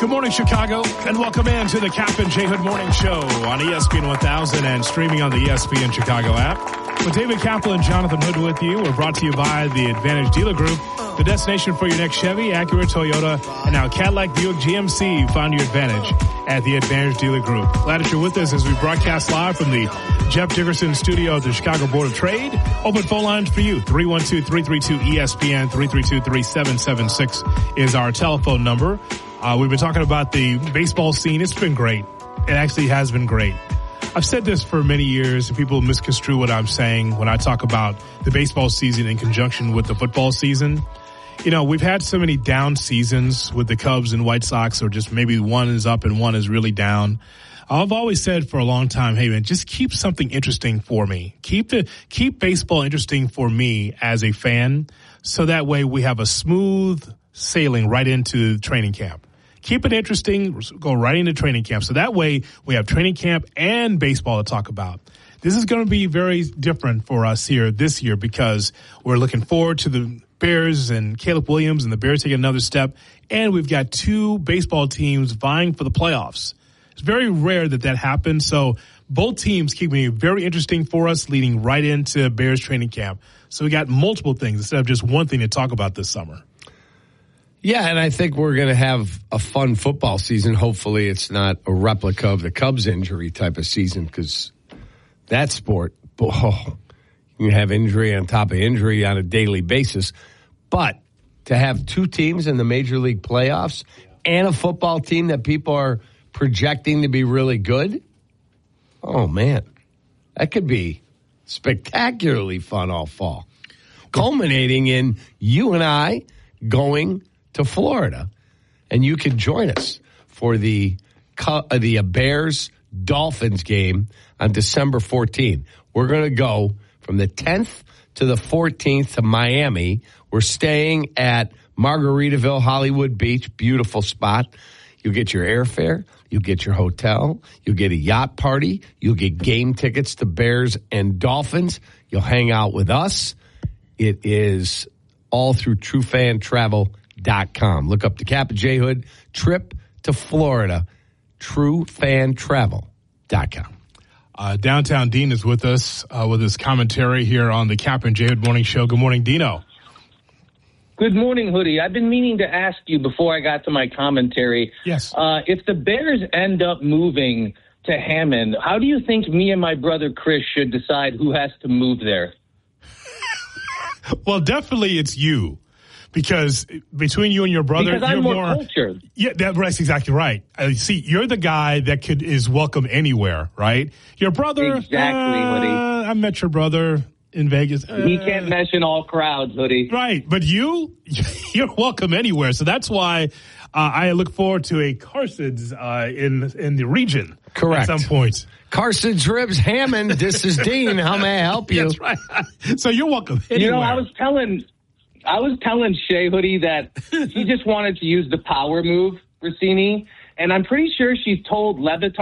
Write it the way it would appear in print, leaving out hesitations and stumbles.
Good morning, Chicago, and welcome in to the Cap and J Hood Morning Show on ESPN 1000 and streaming on the ESPN Chicago app. With David Kaplan and Jonathan Hood with you, we're brought to you by the Advantage Dealer Group, the destination for your next Chevy, Acura, Toyota, and now Cadillac, Buick, GMC. Find your advantage at the Advantage Dealer Group. Glad that you're with us as we broadcast live from the Jeff Dickerson studio at the Chicago Board of Trade. Open phone lines for you. 312-332-ESPN, 332-3776 is our telephone number. We've been talking about the baseball scene. It's been great. It actually has been great. I've said this for many years, and people misconstrue what I'm saying when I talk about the baseball season in conjunction with the football season. You know, we've had so many down seasons with the Cubs and White Sox, or just maybe one is up and one is really down. I've always said for a long time, hey man, just keep something interesting for me. Keep baseball interesting for me as a fan, so that way we have a smooth sailing right into training camp. Keep it interesting, go right into training camp. So that way we have training camp and baseball to talk about. This is going to be very different for us here this year because we're looking forward to the Bears and Caleb Williams and the Bears taking another step. And we've got two baseball teams vying for the playoffs. It's very rare that happens. So both teams keeping it very interesting for us leading right into Bears training camp. So we got multiple things instead of just one thing to talk about this summer. Yeah, and I think we're going to have a fun football season. Hopefully it's not a replica of the Cubs injury type of season, because that sport, you have injury on top of injury on a daily basis. But to have two teams in the Major League playoffs and a football team that people are projecting to be really good, oh, man, that could be spectacularly fun all fall. Culminating in you and I going to Florida, and you can join us for the Bears-Dolphins game on December 14th. We're going to go from the 10th to the 14th to Miami. We're staying at Margaritaville, Hollywood Beach, beautiful spot. You'll get your airfare, you'll get your hotel, you'll get a yacht party, you'll get game tickets to Bears and Dolphins. You'll hang out with us. It is all through TrueFanTravel.com. Look up the Cap and J Hood trip to Florida, TrueFanTravel.com. Downtown Dean is with us with his commentary here on the Cap and J Hood Morning Show. Good morning, Dino. Good morning, Hoodie. I've been meaning to ask you before I got to my commentary. Yes. If the Bears end up moving to Hammond, how do you think me and my brother Chris should decide who has to move there? Well, definitely it's you. Because between you and your brother, because I'm more cultured. Yeah, that's exactly right. See, you're the guy that is welcome anywhere, right? Your brother, exactly, Hoodie. I met your brother in Vegas. He can't mesh in all crowds, Hoodie. Right, but you're welcome anywhere. So that's why I look forward to a Carson's in the region. Correct. At some point. Carson's Ribs, Hammond. This is Dean. How may I help you? That's right. So you're welcome anywhere. You know, I was telling Shea Hoodie that she just wanted to use the power move, Rossini, and I'm pretty sure she's told Le Batard